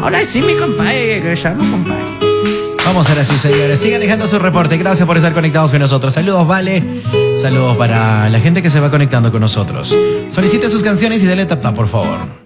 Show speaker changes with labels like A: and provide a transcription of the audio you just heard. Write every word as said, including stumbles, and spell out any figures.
A: Ahora sí, mi compadre, regresamos, compadre.
B: Vamos ahora sí, señores. Sigan dejando su reporte. Gracias por estar conectados con nosotros. Saludos, Vale. Saludos para la gente que se va conectando con nosotros. Solicite sus canciones y dale tap tap, por favor.